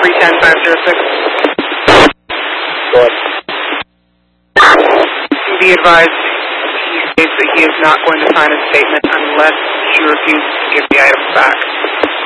310-506. Go ahead. Be advised, he states that he is not going to sign a statement unless you refuse to give the items back.